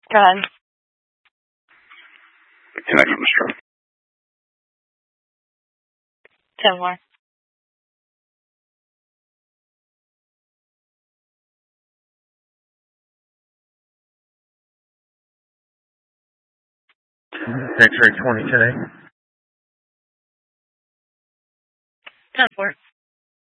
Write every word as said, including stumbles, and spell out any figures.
Go ahead. Connect from the stroke. ten more. X-ray twenty today. ten four.